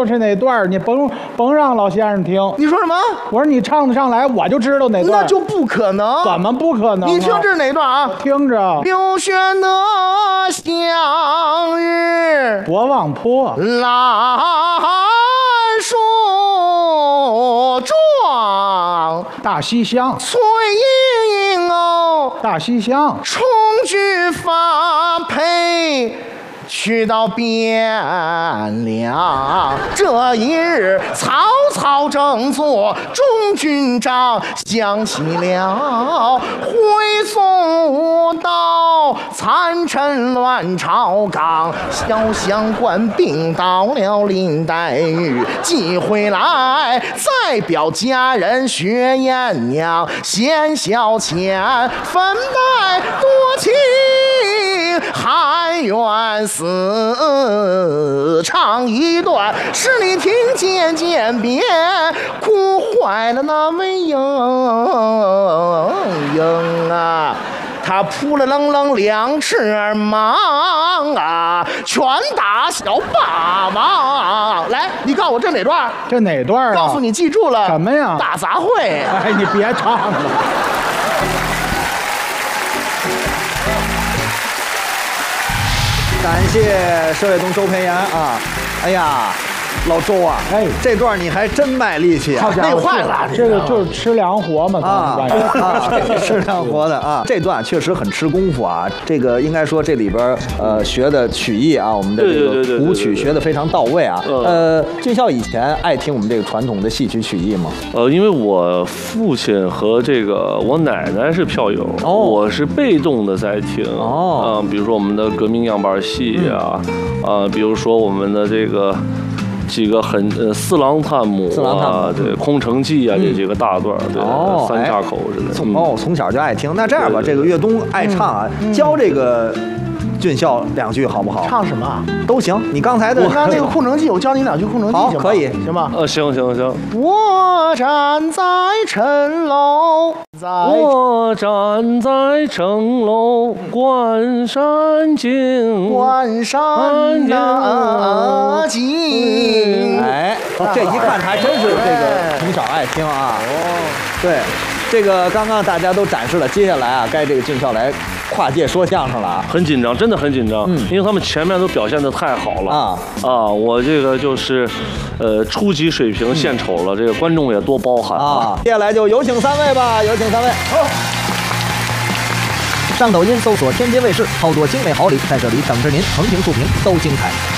是哪段，你甭让老先生听。 你说什么？ 我说你唱得上来，我就知道哪段。 那就不可能。 怎么不可能？ 你听这是哪段啊？ 听着。 刘轩的向日博望坡， 兰树壮， 大西厢， 翠影哦， 大西厢， 重举发配。去到汴梁，这一日，曹操正坐中军帐，想起了徽宗到残臣乱朝纲，小相官病倒了林黛玉，寄回来再表佳人薛艳娘，献小钱分带多情，还愿死唱一段，使你听见渐别哭坏了那位莺莺啊。他扑了棱棱两翅膀啊，拳打小霸王。来，你告诉我这哪段？ 这哪段啊？ 告诉你，记住了。 什么呀？ 大杂烩。 哎，你别唱了。 感谢佘卫东、周培源啊！哎呀，老周啊， 哎， 这段你还真卖力气啊！ 累坏了， 这个就是吃凉活嘛啊，吃凉活的啊！这段确实很吃功夫啊！这个应该说这里边学的曲艺啊，我们的这个舞曲学的非常到位啊。俊孝以前爱听我们这个传统的戏曲曲艺吗？ 因为我父亲和这个我奶奶是票友，我是被动的在听比如说我们的革命样板戏啊，比如说我们的这个。几个四郎探母啊，对，空城计啊，这几个大段，对，三岔口之类的。 从小就爱听。那这样吧，这个岳东爱唱啊，教这个俊孝两句好不好？ 唱什么都行。你刚才的那个空城计，我教你两句空城计， 好，可以， 行吧？ 行。 我站在城楼， 我站在城楼观山景， 观山景。 哎，这一看他真是这个从小爱听啊。对，这个刚刚大家都展示了，接下来啊，该这个俊孝来跨界说相声了啊。 很紧张，真的很紧张，因为他们前面都表现得太好了我这个就是初级水平献丑了，这个观众也多包涵啊。接下来就有请三位吧，有请三位。好。 上抖音搜索天津卫视，好多精美好礼在这里等着您，横屏竖屏都精彩。